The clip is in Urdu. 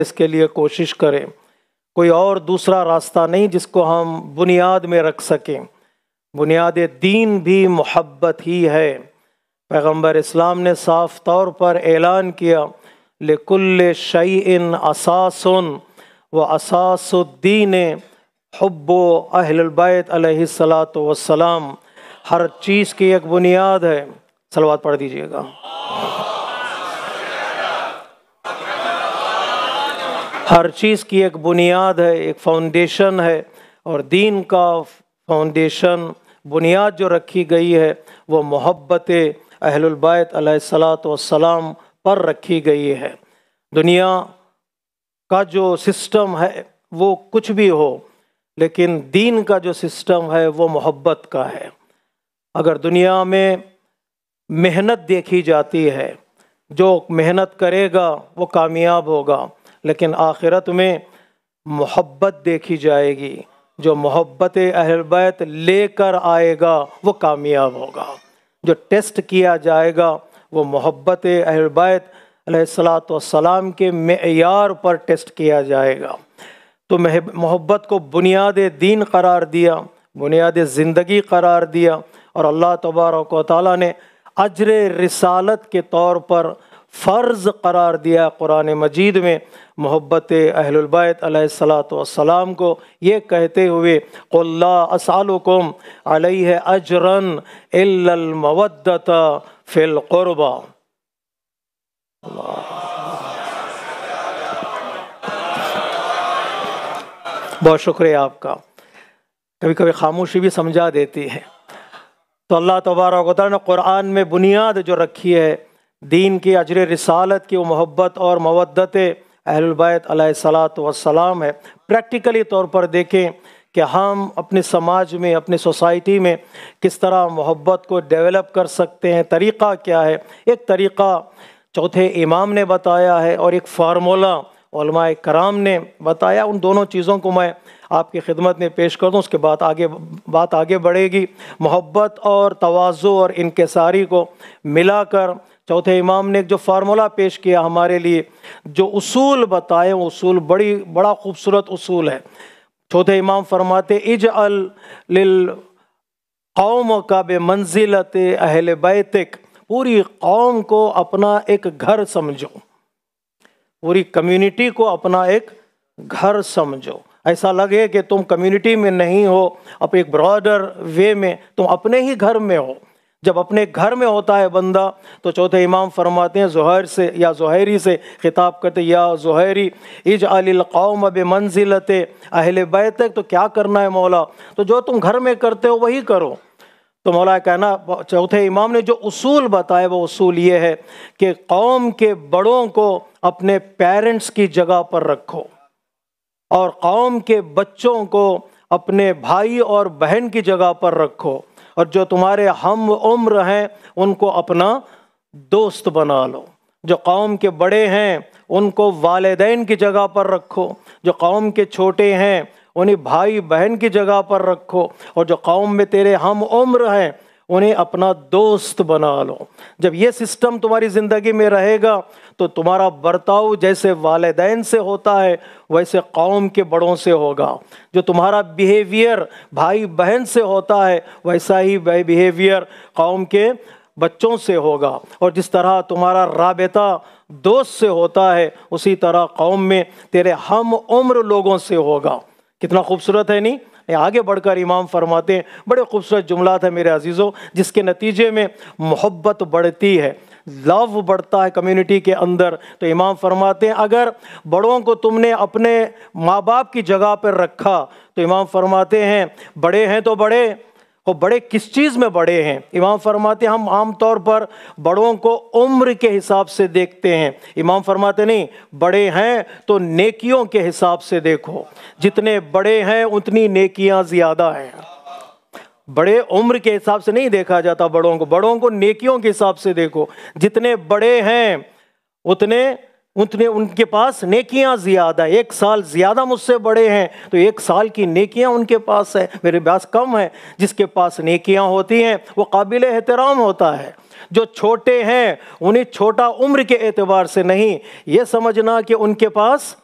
اس کے لیے کوشش کریں۔ کوئی اور دوسرا راستہ نہیں جس کو ہم بنیاد میں رکھ سکیں۔ بنیاد دین بھی محبت ہی ہے۔ پیغمبر اسلام نے صاف طور پر اعلان کیا لِكُلِّ شَيْءٍ أَسَاسٌ وَأَسَاسُ الدِّينِ حُبُّ اہل البیت علیہ الصلاۃ والسلام۔ ہر چیز کی ایک بنیاد ہے۔ صلوات پڑھ دیجیے گا۔ ہر چیز کی ایک بنیاد ہے، ایک فاؤنڈیشن ہے، اور دین کا فاؤنڈیشن بنیاد جو رکھی گئی ہے وہ محبت اہل البیت علیہ الصلاۃ والسلام پر رکھی گئی ہے۔ دنیا کا جو سسٹم ہے وہ کچھ بھی ہو، لیکن دین کا جو سسٹم ہے وہ محبت کا ہے۔ اگر دنیا میں محنت دیکھی جاتی ہے، جو محنت کرے گا وہ کامیاب ہوگا، لیکن آخرت میں محبت دیکھی جائے گی۔ جو محبت اہل بیت لے کر آئے گا وہ کامیاب ہوگا۔ جو ٹیسٹ کیا جائے گا وہ محبت اہل بیت علیہ الصلاۃ والسلام کے معیار پر ٹیسٹ کیا جائے گا۔ تو محبت کو بنیاد دین قرار دیا، بنیاد زندگی قرار دیا، اور اللہ تبارک و تعالیٰ نے اجر رسالت کے طور پر فرض قرار دیا قرآن مجید میں محبت اہل البیت علیہ الصلاۃ والسلام کو، یہ کہتے ہوئے قُلْ لَا أَسْأَلُكُمْ عَلَيْهِ أَجْرًا إِلَّا الْمَوَدَّةَ فِي الْقُرْبَى۔ بہت شکریہ آپ کا۔ کبھی کبھی خاموشی بھی سمجھا دیتی ہے۔ تو اللہ تبارک و تعالیٰ نے قرآن میں بنیاد جو رکھی ہے دین کی، اجر رسالت کی، وہ محبت اور مودت اہل البیت علیہ الصلاۃ والسلام ہے۔ پریکٹیکلی طور پر دیکھیں کہ ہم اپنے سماج میں، اپنے سوسائٹی میں کس طرح محبت کو ڈیولپ کر سکتے ہیں، طریقہ کیا ہے۔ ایک طریقہ چوتھے امام نے بتایا ہے، اور ایک فارمولہ علماء کرام نے بتایا۔ ان دونوں چیزوں کو میں آپ کی خدمت میں پیش کر دوں، اس کے بعد بات آگے بڑھے گی۔ محبت اور تواضع اور انکساری کو ملا کر چوتھے امام نے جو فارمولہ پیش کیا ہمارے لیے، جو اصول بتائے، وہ اصول بڑا خوبصورت اصول ہے۔ چوتھے امام فرماتے اجعل للقوم کا بمنزلت اہل بیتک، پوری قوم کو اپنا ایک گھر سمجھو، پوری کمیونٹی کو اپنا ایک گھر سمجھو۔ ایسا لگے کہ تم کمیونٹی میں نہیں ہو، اب ایک براڈر وے میں تم اپنے ہی گھر میں ہو۔ جب اپنے گھر میں ہوتا ہے بندہ تو چوتھے امام فرماتے ہیں زہیر سے یا زہیری سے خطاب کرتے یا زہیری اجعل القوم بمنزلت اہل بیتک، تو کیا کرنا ہے مولا؟ تو جو تم گھر میں کرتے ہو وہی کرو۔ تو مولا کہنا چوتھے امام نے جو اصول بتائے وہ اصول یہ ہے کہ قوم کے بڑوں کو اپنے پیرنٹس کی جگہ پر رکھو، اور قوم کے بچوں کو اپنے بھائی اور بہن کی جگہ پر رکھو، اور جو تمہارے ہم عمر ہیں ان کو اپنا دوست بنا لو۔ جو قوم کے بڑے ہیں ان کو والدین کی جگہ پر رکھو، جو قوم کے چھوٹے ہیں انہیں بھائی بہن کی جگہ پر رکھو، اور جو قوم میں تیرے ہم عمر ہیں انہیں اپنا دوست بنا لو۔ جب یہ سسٹم تمہاری زندگی میں رہے گا تو تمہارا برتاؤ جیسے والدین سے ہوتا ہے ویسے قوم کے بڑوں سے ہوگا۔ جو تمہارا بیہیویئر بھائی بہن سے ہوتا ہے ویسا ہی بیہیویئر قوم کے بچوں سے ہوگا، اور جس طرح تمہارا رابطہ دوست سے ہوتا ہے اسی طرح قوم میں تیرے ہم عمر لوگوں سے ہوگا۔ کتنا خوبصورت ہے نہیں؟ آگے بڑھ کر امام فرماتے ہیں، بڑے خوبصورت جملات ہیں میرے عزیزوں، جس کے نتیجے میں محبت بڑھتی ہے، لو بڑھتا ہے کمیونٹی کے اندر۔ تو امام فرماتے ہیں اگر بڑوں کو تم نے اپنے ماں باپ کی جگہ پر رکھا تو امام فرماتے ہیں بڑے ہیں تو بڑے، وہ بڑے کس چیز میں بڑے ہیں؟ امام فرماتے ہیں ہم عام طور پر بڑوں کو عمر کے حساب سے دیکھتے ہیں، امام فرماتے نہیں، بڑے ہیں تو نیکیوں کے حساب سے دیکھو، جتنے بڑے ہیں اتنی نیکیاں زیادہ ہیں۔ بڑے عمر کے حساب سے نہیں دیکھا جاتا بڑوں کو نیکیوں کے حساب سے دیکھو، جتنے بڑے ہیں اتنے ان کے پاس نیکیاں زیادہ ہیں۔ 1 سال زیادہ مجھ سے بڑے ہیں تو 1 سال کی نیکیاں ان کے پاس ہے، میرے پاس کم ہے۔ جس کے پاس نیکیاں ہوتی ہیں وہ قابل احترام ہوتا ہے۔ جو چھوٹے ہیں انہیں چھوٹا عمر کے اعتبار سے نہیں یہ سمجھنا کہ ان کے پاس